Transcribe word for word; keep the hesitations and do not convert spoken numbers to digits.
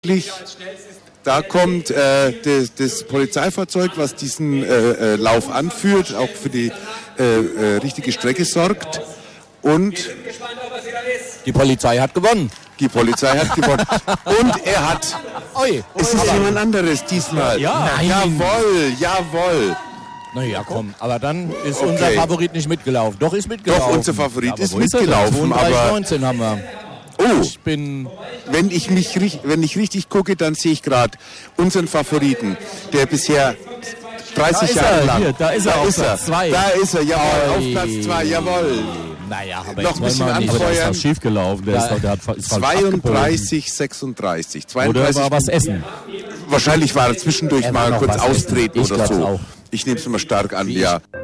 Da kommt äh, das, das Polizeifahrzeug, was diesen äh, äh, Lauf anführt, auch für die äh, äh, richtige Strecke sorgt. Und die Polizei hat gewonnen. Die Polizei hat gewonnen. Und er hat... Oi, es ist jemand anderes diesmal. Ja, Nein. Jawohl, jawohl. Naja, komm, aber dann ist okay. Unser Favorit nicht mitgelaufen. Doch, ist mitgelaufen. Doch, unser Favorit ja, ist mitgelaufen, aber... neunzehn haben wir. Oh, ich bin... Wenn ich, mich, wenn ich richtig gucke, dann sehe ich gerade unseren Favoriten, der bisher dreißig Jahre lang... Hier, da ist er, da auf ist Platz zwei. Da ist er, jawohl, auf Platz zwei, jawohl. Naja, aber noch ein bisschen anfeuern. Aber der ist doch schief gelaufen. Der, ist doch, der hat, ist zweiunddreißig, sechsunddreißig. zweiunddreißig. Oder war was essen? Wahrscheinlich war er zwischendurch er mal kurz austreten oder so. Auch. Ich nehme es immer stark an, ja.